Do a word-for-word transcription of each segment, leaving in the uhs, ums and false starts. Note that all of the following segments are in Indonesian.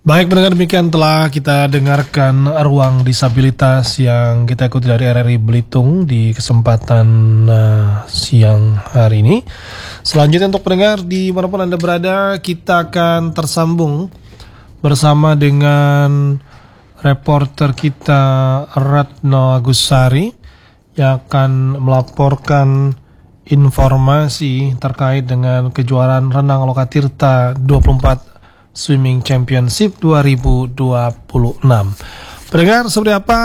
Baik pendengar, demikian telah kita dengarkan Ruang Disabilitas yang kita ikuti dari R R I Belitung di kesempatan uh, siang hari ini. Selanjutnya untuk pendengar dimanapun Anda berada, kita akan tersambung bersama dengan reporter kita Ratno Agusari yang akan melaporkan informasi terkait dengan kejuaraan renang Lokatirta dua puluh empat Swimming Championship dua ribu dua puluh enam. Pendengar, seperti apa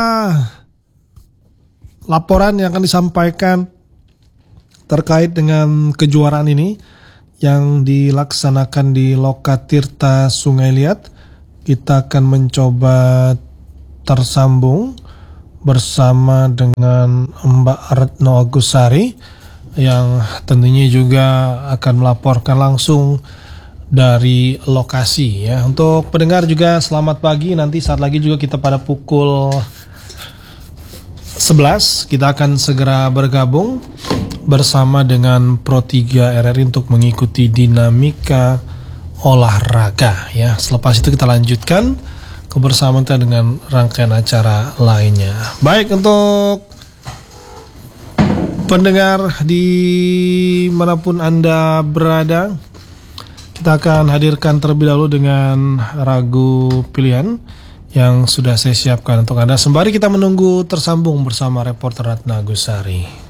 laporan yang akan disampaikan terkait dengan kejuaraan ini yang dilaksanakan di Lokatirta Sungai Liat? Kita akan mencoba tersambung bersama dengan Mbak Ratno Agusari yang tentunya juga akan melaporkan langsung dari lokasi ya. Untuk pendengar juga selamat pagi. Nanti saat lagi juga kita pada pukul sebelas kita akan segera bergabung bersama dengan Pro tiga R R I untuk mengikuti dinamika olahraga ya. Selepas itu kita lanjutkan kebersamaan kita dengan rangkaian acara lainnya. Baik, untuk pendengar dimanapun Anda berada, kita akan hadirkan terlebih dahulu dengan lagu pilihan yang sudah saya siapkan untuk Anda. Sembari kita menunggu tersambung bersama reporter Ratna Agusari.